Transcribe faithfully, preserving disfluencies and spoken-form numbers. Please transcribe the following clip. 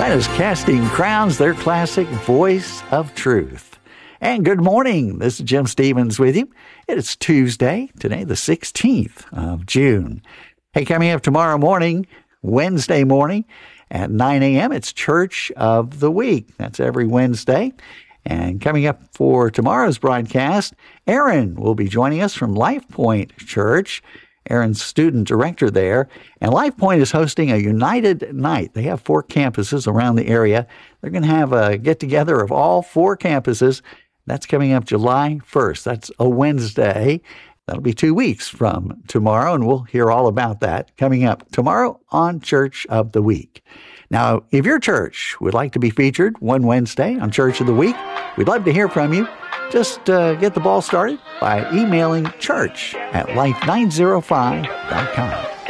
That is Casting Crowns, their classic Voice of Truth. And good morning. This is Jim Stevens with you. It is Tuesday, today the sixteenth of June. Hey, coming up tomorrow morning, Wednesday morning at nine a.m., it's Church of the Week. That's every Wednesday. And coming up for tomorrow's broadcast, Aaron will be joining us from Life Point Church. Aaron's student director there. And Life Point is hosting a United Night. They have four campuses around the area. They're going to have a get-together of all four campuses. That's coming up July first. That's a Wednesday. That'll be two weeks from tomorrow, and we'll hear all about that coming up tomorrow on Church of the Week. Now, if your church would like to be featured one Wednesday on Church of the Week, we'd love to hear from you. Just uh, get the ball started by emailing church at life nine oh five dot com.